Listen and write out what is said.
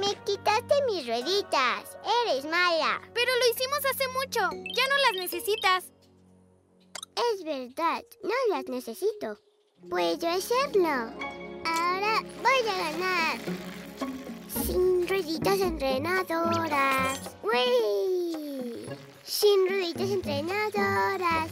Me quitaste mis rueditas. Eres mala. Pero lo hicimos hace mucho. Ya no las necesitas. Es verdad, no las necesito. Puedo hacerlo. Ahora voy a ganar. Sin rueditas entrenadoras. ¡Uy! Sin rueditas entrenadoras.